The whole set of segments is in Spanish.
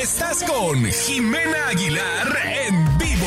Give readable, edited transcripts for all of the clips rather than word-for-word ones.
Estás con Jimena Aguilar en vivo.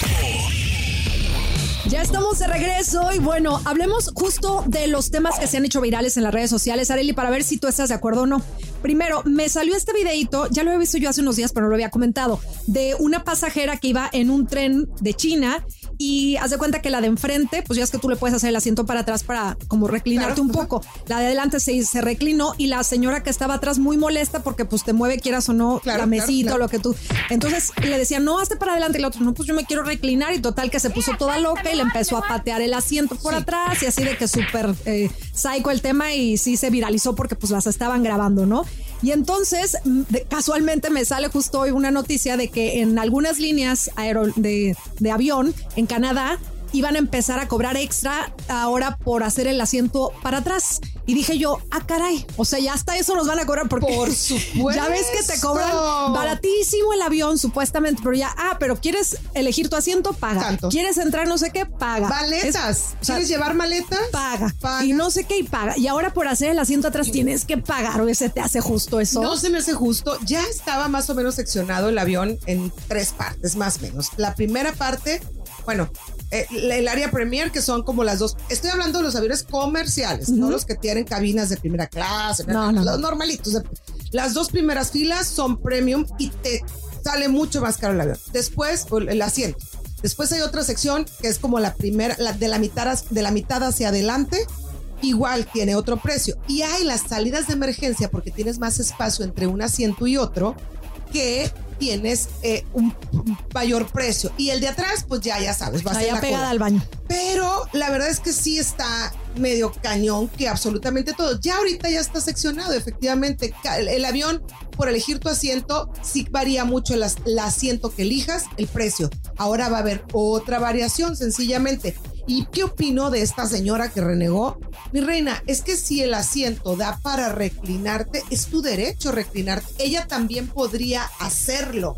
Ya estamos de regreso y bueno, hablemos justo de los temas que se han hecho virales en las redes sociales, Arely, para ver si tú estás de acuerdo o no. Primero, me salió este videito, ya lo había visto yo hace unos días, pero no lo había comentado, de una pasajera que iba en un tren de China y haz de cuenta que la de enfrente, pues ya es que tú le puedes hacer el asiento para atrás para como reclinarte un poco. La de adelante se reclinó y la señora que estaba atrás muy molesta porque pues te mueve, quieras o no, la mesita o lo que tú. Entonces le decía, no, hazte para adelante, y el otro, no, pues yo me quiero reclinar, y total que se puso toda loca y le empezó a patear el asiento por atrás y así de que súper psycho el tema, y sí se viralizó porque pues las estaban grabando, ¿no? Y entonces casualmente me sale justo hoy una noticia de que en algunas líneas de avión en Canadá iban a empezar a cobrar extra ahora por hacer el asiento para atrás. Y dije yo, caray, o sea, ya hasta eso nos van a cobrar porque por supuesto. Ya ves que te cobran baratísimo el avión supuestamente, pero ya, pero ¿quieres elegir tu asiento? Paga. Tanto. ¿Quieres entrar no sé qué? Paga. Maletas. ¿Quieres llevar maletas? Paga. Y no sé qué, y paga. Y ahora por hacer el asiento atrás tienes que pagar. ¿O se te hace justo eso? No se me hace justo. Ya estaba más o menos seccionado el avión en 3 partes, más o menos. La primera parte, bueno, el área premier, que son como las 2. Estoy hablando de los aviones comerciales, no los que tienen cabinas de primera clase, los normalitos. Las 2 primeras filas son premium y te sale mucho más caro el avión. Después, el asiento. Después hay otra sección que es como la primera, de la mitad hacia adelante. Igual tiene otro precio. Y hay las salidas de emergencia porque tienes más espacio entre un asiento y otro, que tienes un mayor precio. Y el de atrás, pues ya sabes, va a ser la pegada cola al baño. Pero la verdad es que sí está medio cañón que absolutamente todo. Ya ahorita ya está seccionado, efectivamente. El avión, por elegir tu asiento, sí varía mucho el asiento que elijas, el precio. Ahora va a haber otra variación, sencillamente. ¿Y qué opino de esta señora que renegó? Mi reina, es que si el asiento da para reclinarte, es tu derecho reclinarte. Ella también podría hacerlo.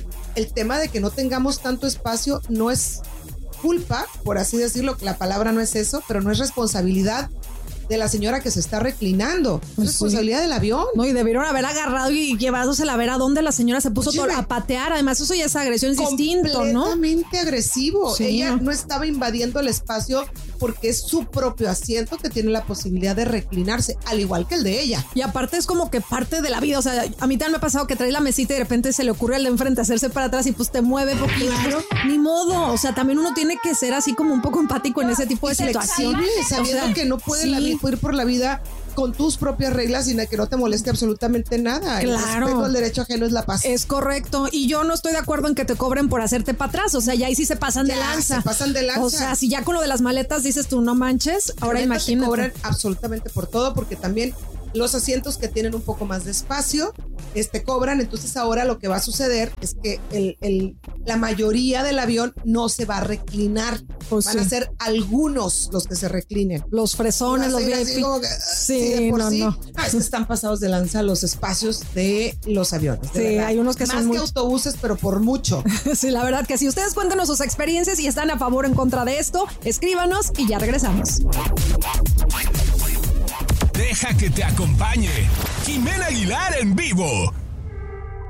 El tema de que no tengamos tanto espacio no es culpa, por así decirlo, la palabra no es eso, pero no es responsabilidad de la señora que se está reclinando. Es responsabilidad del avión. No, y debieron haber agarrado y llevándosela a ver a dónde la señora se puso a patear. Además, eso ya es agresión, es distinto, ¿no? Completamente agresivo. Sí, ella no estaba invadiendo el espacio porque es su propio asiento que tiene la posibilidad de reclinarse, al igual que el de ella. Y aparte es como que parte de la vida. O sea, a mí también me ha pasado que traes la mesita y de repente se le ocurre al de enfrente hacerse para atrás y pues te mueve poquito. Claro. Ni modo. O sea, también uno tiene que ser así como un poco empático en ese tipo de situaciones. Sabiendo que no puede ir por la vida con tus propias reglas sin que no te moleste absolutamente nada. Claro. El respeto al derecho ajeno es la paz. Es correcto. Y yo no estoy de acuerdo en que te cobren por hacerte para atrás. O sea, ya ahí sí se pasan de lanza. Se pasan de lanza. O sea, si ya con lo de las maletas dices tú, no manches, ahora imagínate. Te cobran absolutamente por todo, porque también los asientos que tienen un poco más de espacio cobran. Entonces ahora lo que va a suceder es que la mayoría del avión no se va a reclinar. Van a ser algunos los que se reclinen. Los fresones, los VIP. Es que están pasados de lanza los espacios de los aviones. Sí, verdad. Hay unos que más son que autobuses, pero por mucho. Sí, la verdad que sí. Ustedes cuéntenos sus experiencias y están a favor o en contra de esto. Escríbanos y ya regresamos. Deja que te acompañe Jimena Aguilar en vivo.